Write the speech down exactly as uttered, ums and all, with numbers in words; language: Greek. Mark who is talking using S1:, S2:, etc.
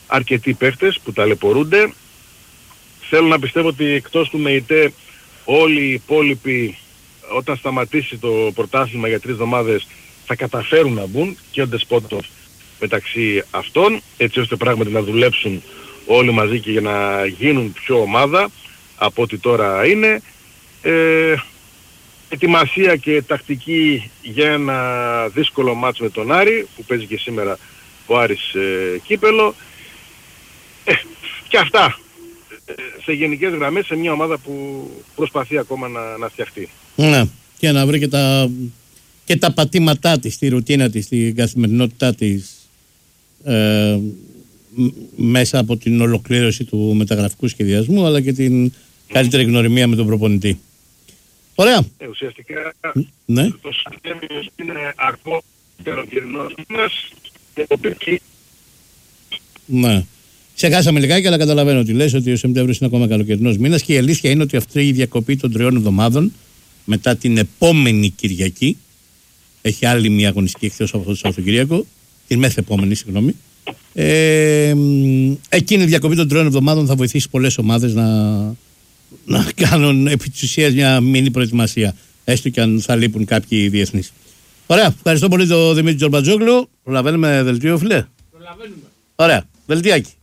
S1: αρκετοί παίχτες που ταλαιπωρούνται. Θέλω να πιστεύω ότι εκτός του ΜΕΙΤΕ όλοι οι υπόλοιποι όταν σταματήσει το πρωτάθλημα για τρεις εβδομάδες θα καταφέρουν να μπουν και ο Ντεσπότοφ μεταξύ αυτών, έτσι ώστε πράγματι να δουλέψουν όλοι μαζί και για να γίνουν πιο ομάδα από ό,τι τώρα είναι. Ε, ετοιμασία και τακτική για ένα δύσκολο μάτς με τον Άρη που παίζει και σήμερα ο Άρης ε, κύπελο. Ε, και αυτά σε γενικές γραμμές σε μια ομάδα που προσπαθεί ακόμα να, να φτιαχτεί.
S2: Ναι, και να βρει και τα, και τα πατήματά της, τη ρουτίνα της, την καθημερινότητά της ε, μέσα από την ολοκλήρωση του μεταγραφικού σχεδιασμού αλλά και την καλύτερη γνωριμία με τον προπονητή. Ωραία.
S1: Ε, ουσιαστικά
S2: ναι.
S1: Το Σεπτέμβριο είναι ακόμα καλοκαιρινός μήνας και το πήρε.
S2: Ναι. Ξεχάσαμε λιγάκι, αλλά καταλαβαίνω ότι λες ότι ο Σεπτέμβριος είναι ακόμα καλοκαιρινός μήνας και η αλήθεια είναι ότι αυτή η διακοπή των τριών εβδομάδων μετά την επόμενη Κυριακή, έχει άλλη μια αγωνιστική εκτός από αυτό το Σαββατοκύριακο, την μεθεπόμενη, συγγνώμη. Ε, εκείνη η διακοπή των τριών εβδομάδων θα βοηθήσει πολλές ομάδες να, να κάνουν επί της ουσίας μια μίνι προετοιμασία, έστω και αν θα λείπουν κάποιοι διεθνείς. Ωραία, ευχαριστώ πολύ τον Δημήτρη Τζορμπατζόγλου. Προλαβαίνουμε δελτίο, φίλε.
S3: Προλαβαίνουμε.
S2: Ωραία, δελτιάκι.